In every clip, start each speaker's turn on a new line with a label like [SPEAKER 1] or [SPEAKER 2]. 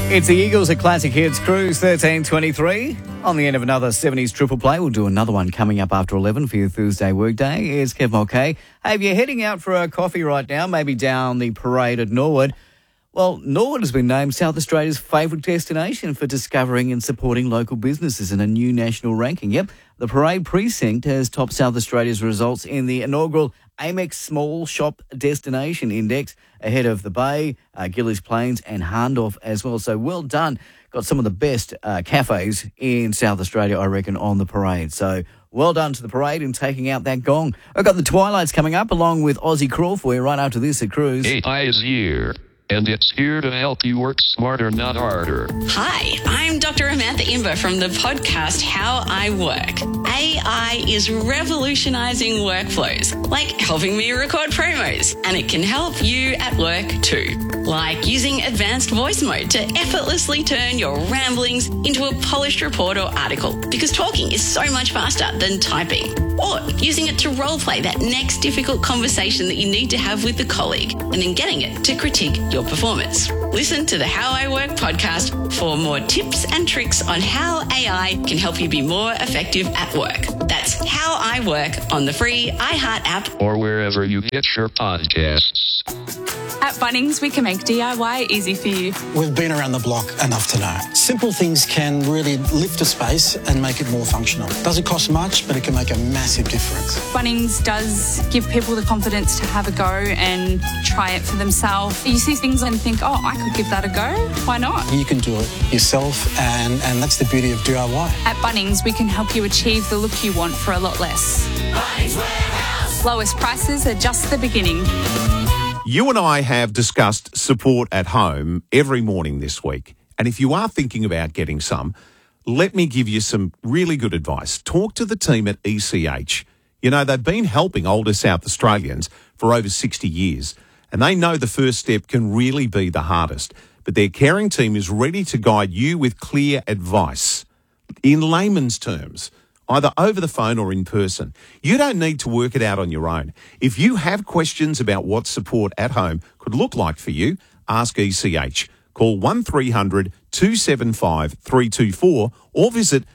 [SPEAKER 1] It's the Eagles at Classic Hits Cruise 1323. On the end of another 70s triple play. We'll do another one coming up after 11 for your Thursday workday. It's Kev Mulcahy. Hey, if you're heading out for a coffee right now, maybe down the parade at Norwood, well, Norwood has been named South Australia's favourite destination for discovering and supporting local businesses in a new national ranking. Yep, the Parade Precinct has topped South Australia's results in the inaugural Amex Small Shop Destination Index, ahead of the Bay, Gillies Plains and Hahndorf as well. So well done. Got some of the best cafes in South Australia, I reckon, on the parade. So well done to the parade in taking out that gong. I've got the Twilights coming up along with Aussie Crawl for you right after this at Cruise.
[SPEAKER 2] AI is here, and it's here to help you work smarter, not harder.
[SPEAKER 3] Hi, I'm Dr. Amantha Imber from the podcast How I Work. AI is revolutionizing workflows, like helping me record promos, and it can help you at work too. Like using advanced voice mode to effortlessly turn your ramblings into a polished report or article, because talking is so much faster than typing. Or using it to roleplay that next difficult conversation that you need to have with a colleague, and then getting it to critique your performance. Listen to the How I Work podcast for more tips and tricks on how AI can help you be more effective at work. That's How I Work on the free iHeart app
[SPEAKER 2] or wherever you get your podcasts.
[SPEAKER 4] At Bunnings, we can make DIY easy for you.
[SPEAKER 5] We've been around the block enough to know. Simple things can really lift a space and make it more functional. Doesn't cost much, but it can make a massive difference.
[SPEAKER 4] Bunnings does give people the confidence to have a go and try it for themselves. You see things and think, oh, I could give that a go. Why not?
[SPEAKER 5] You can do it yourself, and that's the beauty of DIY.
[SPEAKER 4] At Bunnings, we can help you achieve the look you want for a lot less. Bunnings Warehouse. Lowest prices are just the beginning.
[SPEAKER 6] You and I have discussed support at home every morning this week. And if you are thinking about getting some, let me give you some really good advice. Talk to the team at ECH. You know, they've been helping older South Australians for over 60 years, and they know the first step can really be the hardest. But their caring team is ready to guide you with clear advice in layman's terms, either over the phone or in person. You don't need to work it out on your own. If you have questions about what support at home could look like for you, ask ECH. Call 1300 275 324 or visit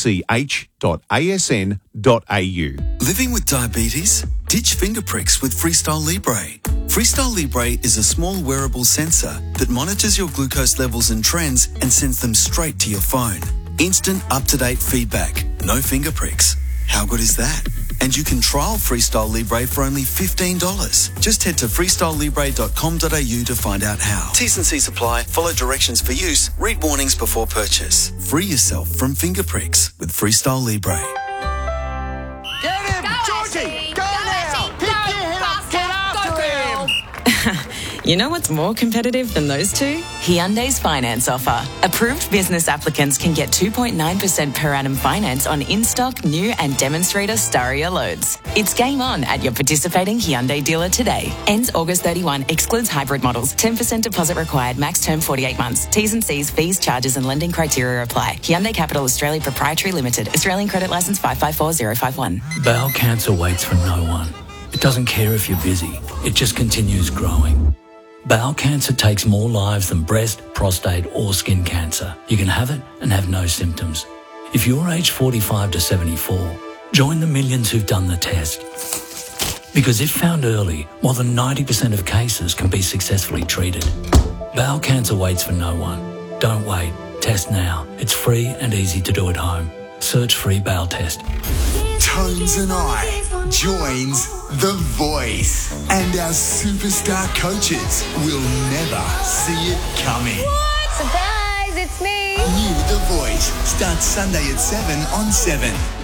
[SPEAKER 6] ech.asn.au.
[SPEAKER 7] Living with diabetes? Ditch finger pricks with Freestyle Libre. Freestyle Libre is a small wearable sensor that monitors your glucose levels and trends and sends them straight to your phone. Instant, up-to-date feedback. No finger pricks. How good is that? And you can trial Freestyle Libre for only $15. Just head to freestylelibre.com.au to find out how. T's and C's apply. Follow directions for use. Read warnings before purchase. Free yourself from finger pricks with Freestyle Libre.
[SPEAKER 8] Get him!
[SPEAKER 9] Go,
[SPEAKER 8] Georgie!
[SPEAKER 9] Ashley!
[SPEAKER 8] Go now! Pick your head up! Get after him!
[SPEAKER 10] You know what's more competitive than those two? Hyundai's finance offer. Approved business applicants can get 2.9% per annum finance on in-stock, new and demonstrator Staria loads. It's game on at your participating Hyundai dealer today. Ends August 31. Excludes hybrid models. 10% deposit required. Max term 48 months. T's and C's, fees, charges and lending criteria apply. Hyundai Capital Australia Proprietary Limited. Australian credit licence 554051.
[SPEAKER 11] Bowel cancer waits for no one. It doesn't care if you're busy. It just continues growing. Bowel cancer takes more lives than breast, prostate or skin cancer. You can have it and have no symptoms. If you're aged 45 to 74, join the millions who've done the test. Because if found early, more than 90% of cases can be successfully treated. Bowel cancer waits for no one. Don't wait. Test now. It's free and easy to do at home. Search free bowel test.
[SPEAKER 12] Tones and I joins The Voice, and our superstar coaches will never see it coming.
[SPEAKER 9] What? Surprise, it's me.
[SPEAKER 12] New The Voice starts Sunday at 7 on 7.